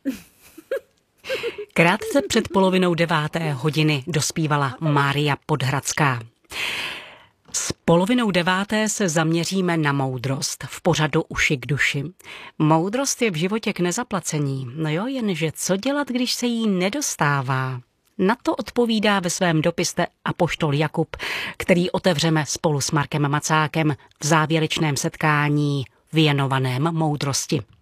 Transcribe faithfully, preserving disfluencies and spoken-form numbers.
Krátce před polovinou deváté hodiny dospívala Mária Podhradská. S polovinou deváté se zaměříme na moudrost v pořadu Uši k duši. Moudrost je v životě k nezaplacení, no jo, jenže co dělat, když se jí nedostává? Na to odpovídá ve svém dopise apoštol Jakub, který otevřeme spolu s Markem Macákem v závěrečném setkání věnovaném moudrosti.